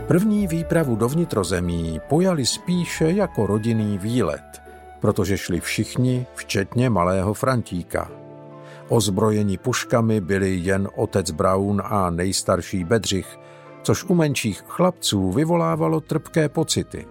První výpravu do vnitrozemí pojali spíše jako rodinný výlet, protože šli všichni, včetně malého Frantíka. Ozbrojeni puškami byli jen otec Braun a nejstarší Bedřich, což u menších chlapců vyvolávalo trpké pocity.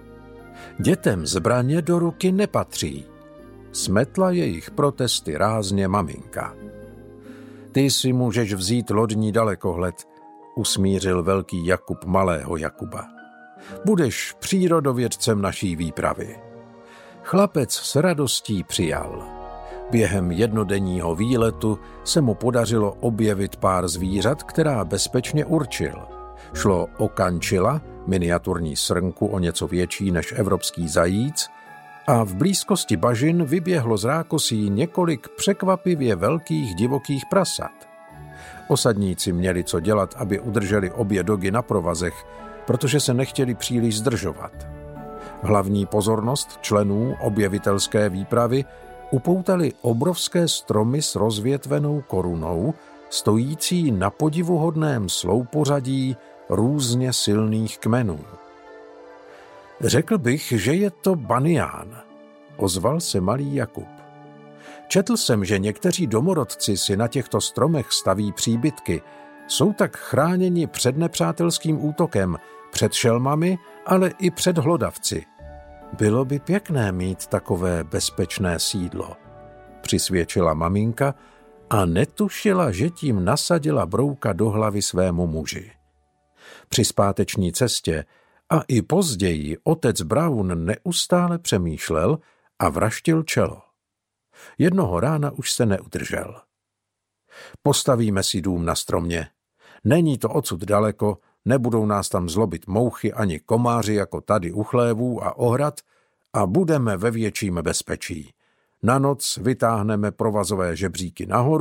Dětem zbraně do ruky nepatří. Smetla jejich protesty rázně maminka. Ty si můžeš vzít lodní dalekohled, usmířil velký Jakub malého Jakuba. Budeš přírodovědcem naší výpravy. Chlapec s radostí přijal. Během jednodenního výletu se mu podařilo objevit pár zvířat, která bezpečně určil. Šlo o kančila, miniaturní srnku o něco větší než evropský zajíc, a v blízkosti bažin vyběhlo z rákosí několik překvapivě velkých divokých prasat. Osadníci měli co dělat, aby udrželi obě dogy na provazech, protože se nechtěli příliš zdržovat. Hlavní pozornost členů objevitelské výpravy upoutaly obrovské stromy s rozvětvenou korunou, stojící na podivuhodném sloupořadí různě silných kmenů. Řekl bych, že je to banián, ozval se malý Jakub. Četl jsem, že někteří domorodci si na těchto stromech staví příbytky, jsou tak chráněni před nepřátelským útokem, před šelmami, ale i před hlodavci. Bylo by pěkné mít takové bezpečné sídlo, přisvědčila maminka a netušila, že tím nasadila brouka do hlavy svému muži. Při zpáteční cestě a i později otec Braun neustále přemýšlel a vraštil čelo. Jednoho rána už se neudržel. Postavíme si dům na stromě. Není to odsud daleko, nebudou nás tam zlobit mouchy ani komáři jako tady u chlévů a ohrad a budeme ve větším bezpečí. Na noc vytáhneme provazové žebříky nahoru